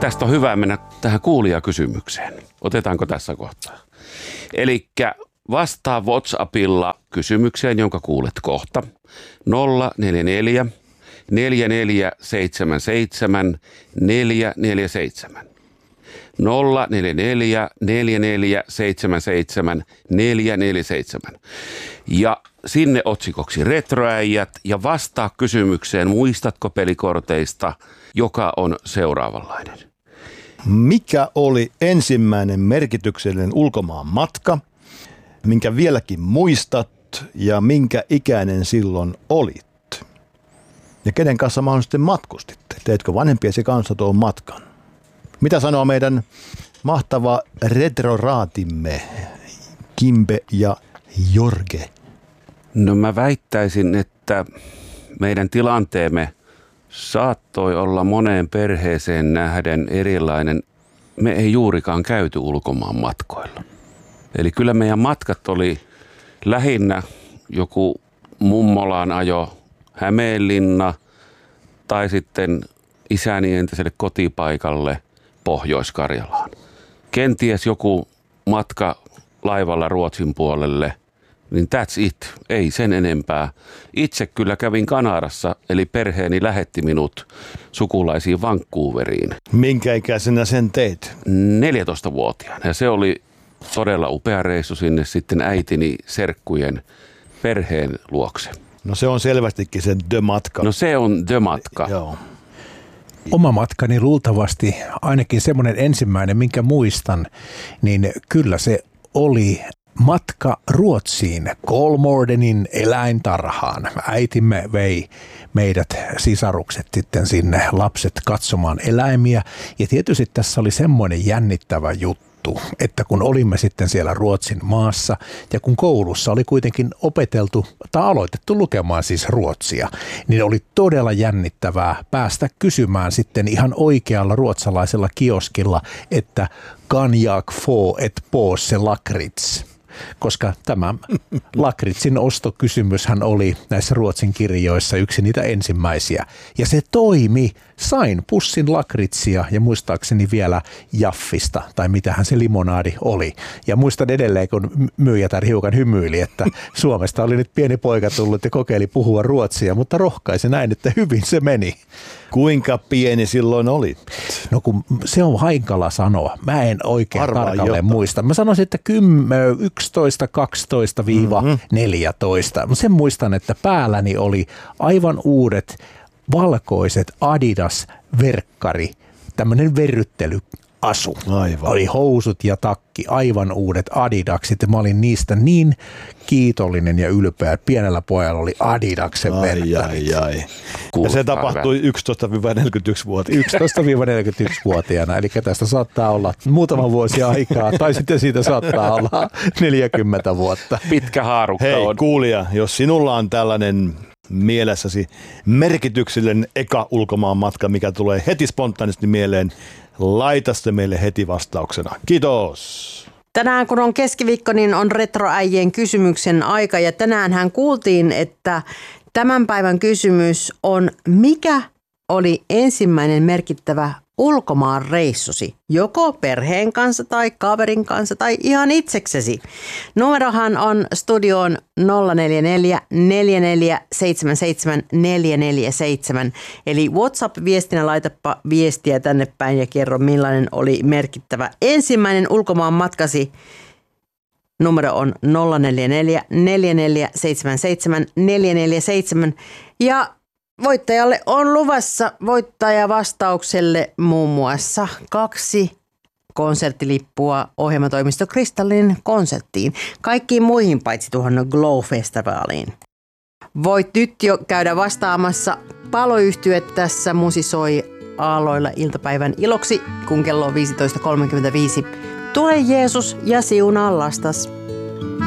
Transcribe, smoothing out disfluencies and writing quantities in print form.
tästä on hyvä mennä tähän kuulijakysymykseen. Otetaanko tässä kohtaa? Elikkä vastaa WhatsAppilla kysymykseen, jonka kuulet kohta. 044 4477 447. 044 4477 447. Ja sinne otsikoksi Retroäijät ja vastaa kysymykseen, muistatko pelikorteista, joka on seuraavanlainen. Mikä oli ensimmäinen merkityksellinen ulkomaan matka, minkä vieläkin muistat ja minkä ikäinen silloin olit? Ja kenen kanssa mahdollisesti matkustitte? Teetkö vanhempiesi kanssa tuon matkan? Mitä sanoo meidän mahtava retroraatimme Kimbe ja Jorge? No mä väittäisin, että meidän tilanteemme saattoi olla moneen perheeseen nähden erilainen. Me ei juurikaan käyty ulkomaan matkoilla. Eli kyllä meidän matkat oli lähinnä joku mummolaan ajo Hämeenlinna tai sitten isäni entiselle kotipaikalle Pohjois-Karjalaan. Kenties joku matka laivalla Ruotsin puolelle, niin that's it, ei sen enempää. Itse kyllä kävin Kanadassa, eli perheeni lähetti minut sukulaisiin Vancouveriin. Minkä ikäisenä sen teit? 14-vuotiaana, ja se oli todella upea reissu sinne sitten äitini serkkujen perheen luokse. No se on selvästikin se The-matka. No se on The-matka. Joo. Oma matkani luultavasti, ainakin semmoinen ensimmäinen, minkä muistan, niin kyllä se oli matka Ruotsiin, Kolmårdenin eläintarhaan. Äitimme vei meidät sisarukset sitten sinne, lapset katsomaan eläimiä. Ja tietysti tässä oli semmoinen jännittävä juttu, että kun olimme sitten siellä Ruotsin maassa ja kun koulussa oli kuitenkin opeteltu tai aloitettu lukemaan siis ruotsia, niin oli todella jännittävää päästä kysymään sitten ihan oikealla ruotsalaisella kioskilla, että kan jag få ett påse lakrits? Koska tämä lakritsin ostokysymyshän oli näissä Ruotsin kirjoissa yksi niitä ensimmäisiä. Ja se toimi. Sain pussin lakritsia ja muistaakseni vielä Jaffista, tai mitähän se limonaadi oli. Ja muistan edelleen, kun myyjätär hiukan hymyili, että Suomesta oli nyt pieni poika tullut ja kokeili puhua ruotsia, mutta rohkaisi näin, että hyvin se meni. Kuinka pieni silloin olit? No kun se on hankala sanoa. Mä en oikein tarkalleen muista. Mä sanoisin, että 11, 12-14. Sen muistan, että päälläni oli aivan uudet valkoiset Adidas-verkkari, tämmöinen verryttelyasu. Aivan. Oli housut ja takki, aivan uudet Adidaksit ja mä olin niistä niin kiitollinen ja ylpeä. Pienellä pojalla oli Adidaksen verkkarit. Ja se tapahtui 11-41-vuotiaana. 11-41-vuotiaana, eli tästä saattaa olla muutama vuosi aikaa, tai sitten siitä saattaa olla 40 vuotta. Pitkä haarukka Hei, on. kuulija, jos sinulla on tällainen mielessäsi merkityksellinen eka ulkomaan matka, mikä tulee heti spontaanisti mieleen, laita se meille heti vastauksena. Kiitos! Tänään kun on keskiviikko, niin on retroäijien kysymyksen aika ja tänäänhän kuultiin, että tämän päivän kysymys on, mikä oli ensimmäinen merkittävä ulkomaan reissusi, joko perheen kanssa tai kaverin kanssa tai ihan itseksesi. Numerohan on studioon 044 4477 447, eli WhatsApp-viestinä laitapa viestiä tänne päin ja kerro millainen oli merkittävä ensimmäinen ulkomaan matkasi. Numero on 044 4477 447 ja voittajalle on luvassa voittajavastaukselle muun muassa 2 konserttilippua ohjelmatoimisto Kristallin konserttiin. Kaikkiin muihin paitsi tuohon Glow-festivaaliin. Voit nyt jo käydä vastaamassa. Paloyhtye tässä musisoi aalloilla iltapäivän iloksi, kun kello on 15.35. Tule Jeesus ja siunaa lastas.